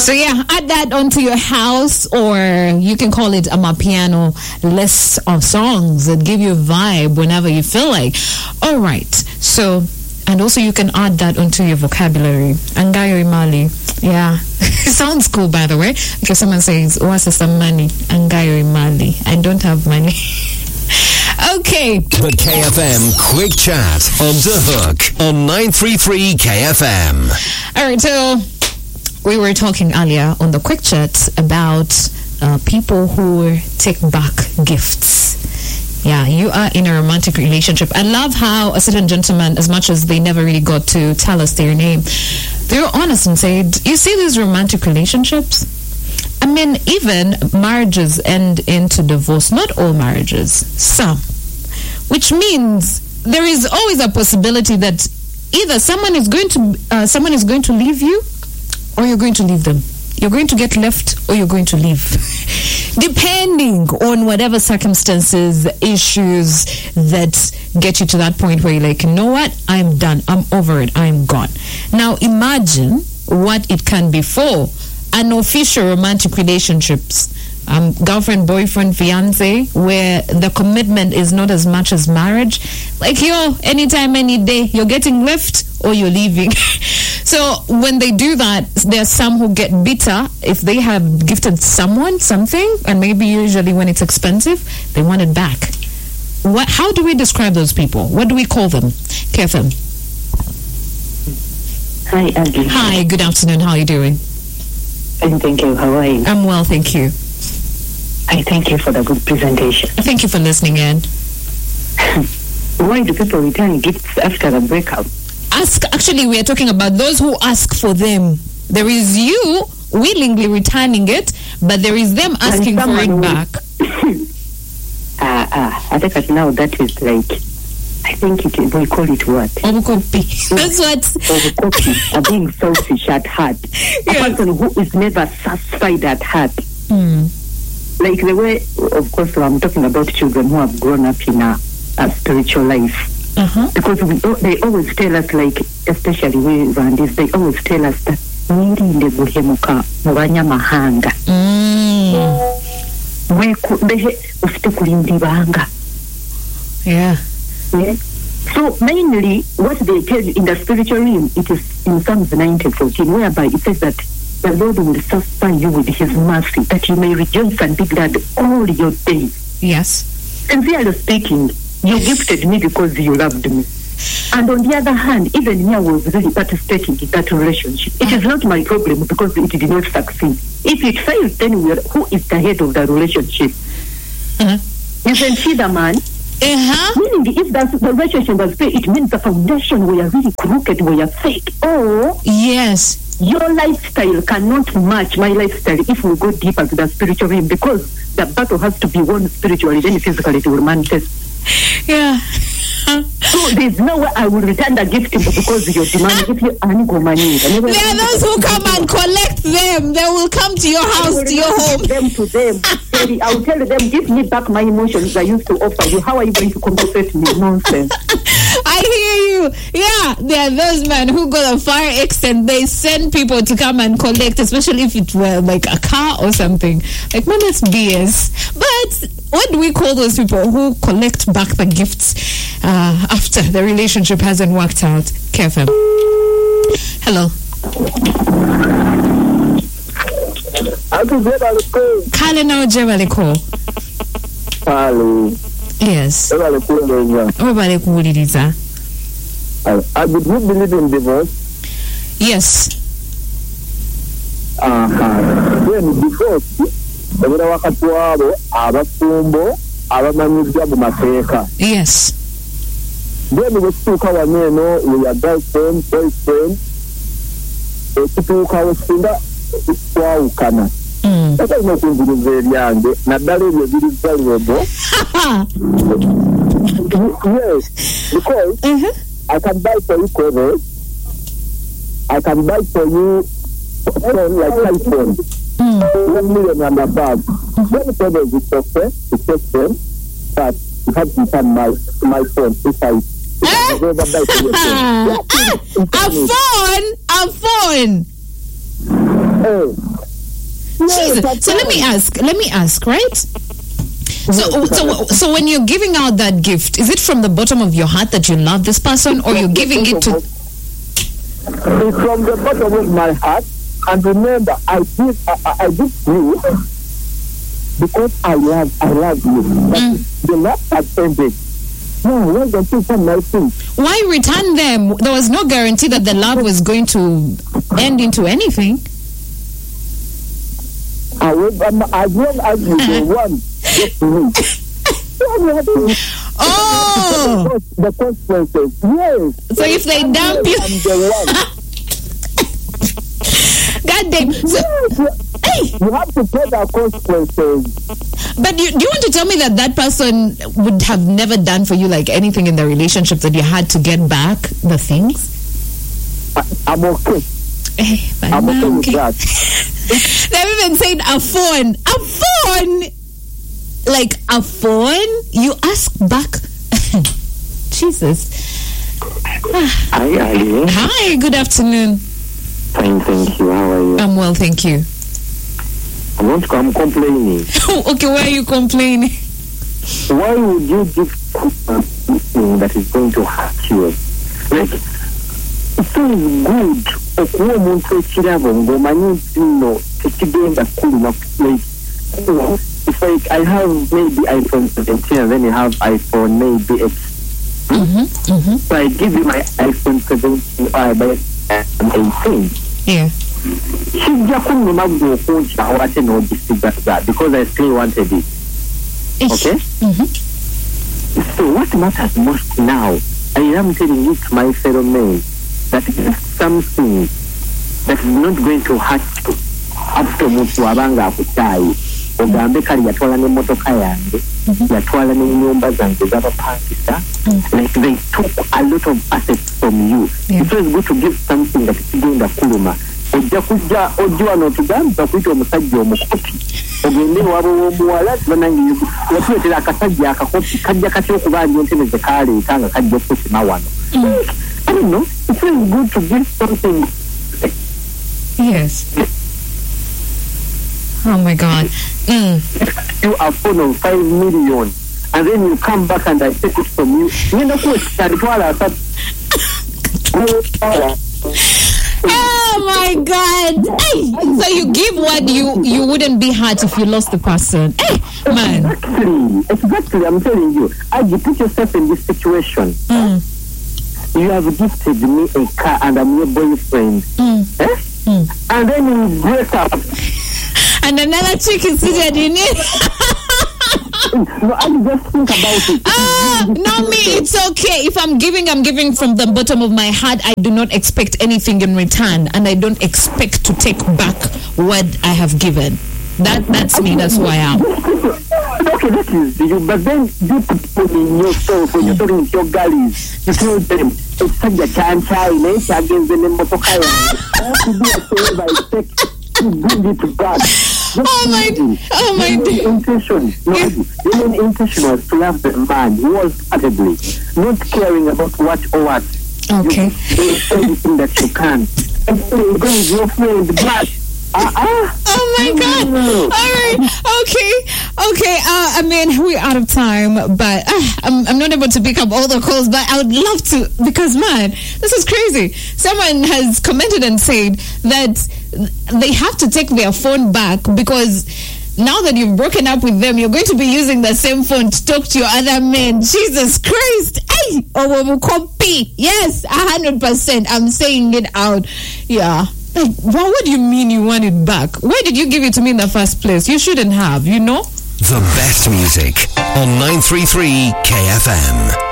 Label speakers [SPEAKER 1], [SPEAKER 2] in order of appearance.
[SPEAKER 1] So yeah, add that onto your house, or you can call it a Mapiano list of songs that give you a vibe whenever you feel like. All right. So, and also you can add that onto your vocabulary. Angayo Imali. Yeah. It sounds cool, by the way. Because someone says, what's some money? Angayo Imali. I don't have money. Okay.
[SPEAKER 2] The KFM Quick Chat on The Hook on 933 KFM.
[SPEAKER 1] All right, so we were talking earlier on the Quick Chat about people who take back gifts. Yeah, you are in a romantic relationship. I love how a certain gentleman, as much as they never really got to tell us their name, they were honest and said, you see these romantic relationships? I mean, even marriages end into divorce. Not all marriages, some. Which means there is always a possibility that either someone is going to leave you, or you're going to leave them. You're going to get left, or you're going to leave. Depending on whatever circumstances, issues that get you to that point where you're like, you know what? I'm done. I'm over it. I'm gone. Now imagine what it can be for unofficial romantic relationships. Girlfriend, boyfriend, fiance, where the commitment is not as much as marriage. Like, anytime, any day, you're getting left or you're leaving. So when they do that, there are some who get bitter if they have gifted someone something, and maybe usually when it's expensive, they want it back. How do we describe those people? What do we call them? KFM.
[SPEAKER 3] Hi, Aggie.
[SPEAKER 1] Hi, good afternoon. How are you doing?
[SPEAKER 3] Thank you. How are you?
[SPEAKER 1] I'm well, thank you.
[SPEAKER 3] I thank you for the good presentation.
[SPEAKER 1] Thank you for listening in.
[SPEAKER 3] Why do people return gifts after a breakup?
[SPEAKER 1] Actually, we are talking about those who ask for them. There is you willingly returning it, but there is them asking for it back.
[SPEAKER 3] I think that now that is like, I think we call it what?
[SPEAKER 1] Overcopy. That's what.
[SPEAKER 3] Overcopy. Being selfish at heart. Yes. A person who is never satisfied at heart. Like the way, of course, I'm talking about children who have grown up in a spiritual life. Because they always tell us, like, especially we Rwandese, they always tell us that mwirinde guhemuka mu banyamahanga. Behe ufite kulinda ibanga.
[SPEAKER 1] Yeah.
[SPEAKER 3] So mainly what they tell you in the spiritual realm, it is in Psalms 90:14, whereby it says that the Lord will satisfy you with his mercy, that you may rejoice and be glad all your days.
[SPEAKER 1] Yes.
[SPEAKER 3] Sincerely speaking, you gifted me because you loved me. And on the other hand, even me, I was really participating in that relationship. It is not my problem because it did not succeed. If it fails, then who is the head of the relationship? You can see the man. Meaning, if that's the relationship was fake, it means the foundation were really crooked, were fake. Oh,
[SPEAKER 1] yes.
[SPEAKER 3] Your lifestyle cannot match my lifestyle if we go deeper to the spiritual realm, because the battle has to be won spiritually, then physically it will manifest.
[SPEAKER 1] Yeah.
[SPEAKER 3] So there's no way I will return the gift because you're demanding. If you money,
[SPEAKER 1] there are those who come and collect them. They will come to your house, to your home.
[SPEAKER 3] To them. I'll tell them, give me back my emotions I used to offer you. How are you going to compensate me? Nonsense.
[SPEAKER 1] I hear you. Yeah, there are those men who go to far extent. They send people to come and collect, especially if it were like a car or something. Like, man, that's BS. But what do we call those people who collect back the gifts after the relationship hasn't worked out? KFM. Hello. Kalena Jevaliko. Yes.
[SPEAKER 4] I would you believe in divorce?
[SPEAKER 1] Yes.
[SPEAKER 4] Then divorce, ebera wakati wabo abafumbo abamanyidwa mu mateeka.
[SPEAKER 1] Yes.
[SPEAKER 4] Then wetuuka waneno with your girlfriend, boyfriend, ekituuka wesinda twawukana. That's not going to be young. Nadal is very valuable. Yes, because I can buy for you clothes. I can buy for you phone like iPhone. 1 million and above. When clothes is okay, it's okay, but you have to return my phone if I
[SPEAKER 1] a phone. Jesus. So let me ask, right? So when you're giving out that gift, is it from the bottom of your heart that you love this person, or you're giving it to?
[SPEAKER 4] It's from the bottom of my heart, and remember, I did you because I love you. But the love has ended. No, why don't you come my thing?
[SPEAKER 1] Why return them? There was no guarantee that the love was going to end into anything.
[SPEAKER 4] As long as you the one get to me.
[SPEAKER 1] Oh!
[SPEAKER 4] The consequences, yes.
[SPEAKER 1] So if they dump you...
[SPEAKER 4] I'm the one.
[SPEAKER 1] God damn. So, hey!
[SPEAKER 4] You have to pay the consequences.
[SPEAKER 1] But do you want to tell me that person would have never done for you like anything in the relationship that you had to get back the things?
[SPEAKER 4] I'm okay.
[SPEAKER 1] I'm
[SPEAKER 4] okay with that.
[SPEAKER 1] They've even said a phone. A phone? Like a phone? You ask back. Jesus.
[SPEAKER 4] Hi, Ali.
[SPEAKER 1] Hi, good afternoon.
[SPEAKER 4] Fine, thank you. How are you?
[SPEAKER 1] I'm well, thank you.
[SPEAKER 4] I'm complaining.
[SPEAKER 1] Okay, why are you complaining?
[SPEAKER 4] Why would you give something that is going to hurt you? Like, it feels good. Okuwa omuntu ekirabo ng'omanyi nti tekigenda kuluma. It's like I have maybe iPhone 17 and then you have iPhone maybe X. So I give you my iPhone 17 by 18.
[SPEAKER 1] Yeah.
[SPEAKER 4] Kijja kunnuma gwe okunkyawala ate n'ogisigaza because I still wanted it. Okay? So what matters most now, I am telling you to my fellow men, that it is something that is not going to hurt you after omuntu wabanga akutaayi ogambe kali yatwala n'emmotoka yange yatwala n'ennyumba zange z'abapangisa, like they took a lot of assets from you.
[SPEAKER 1] Yeah.
[SPEAKER 4] It was good to give something that is going to kuluma. Ojja wano otugamba kuyita omusajja omukoti ogende wabo w'omuwala banange yatuletera akasajja akakoti kajja katya okuba nyo ntebe ze kaleeta nga kajja okusima wano. I don't know, it feels good to give something.
[SPEAKER 1] Yes. Oh my God.
[SPEAKER 4] You a phone of 5 million and then you come back and I take it from you. You know what?
[SPEAKER 1] Oh my God. Hey. So you give what you wouldn't be hurt if you lost the person. Hey, man.
[SPEAKER 4] Exactly. I'm telling you. As you put yourself in this situation, you have gifted me a car and I'm your boyfriend. And then you break up.
[SPEAKER 1] And another chick is seated in it.
[SPEAKER 4] No, I just think about it.
[SPEAKER 1] No, me, it's okay. If I'm giving from the bottom of my heart. I do not expect anything in return, and I don't expect to take back what I have given. That's me. That's who I am.
[SPEAKER 4] Okay, that is you. But then you put in yourself when you're talking with your girlies. You tell them it's such a chance. I against the name of I have to do a favor. I take to bring it to God.
[SPEAKER 1] Oh my
[SPEAKER 4] intention. The main intention was to love the man who wholeheartedly, not caring about what or what.
[SPEAKER 1] Okay.
[SPEAKER 4] You do everything that you can. And so guys, your friend, but
[SPEAKER 1] oh my God. All right. Okay. I mean, we're out of time, but I'm not able to pick up all the calls, but I would love to, because man, this is crazy. Someone has commented and said that they have to take their phone back because now that you've broken up with them, you're going to be using the same phone to talk to your other men. Jesus Christ. Hey, yes, 100%. I'm saying it out. Yeah. Like, what do you mean you want it back? Why did you give it to me in the first place? You shouldn't have, you know?
[SPEAKER 2] The best music on 933 KFM.